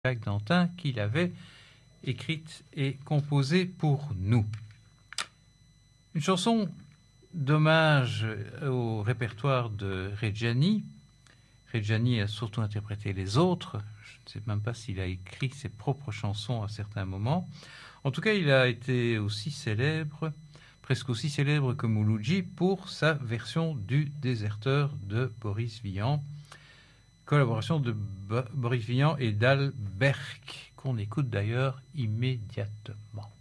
Jacques Dantin qu'il avait écrite et composée pour nous. Une chanson d'hommage au répertoire de Reggiani. Reggiani a surtout interprété les autres. Je ne sais même pas s'il a écrit ses propres chansons à certains moments. En tout cas, il a été aussi célèbre, presque aussi célèbre que Mouloudji, pour sa version du Déserteur de Boris Vian. Collaboration de Boris Vian et d'Al Berk, qu'on écoute d'ailleurs immédiatement.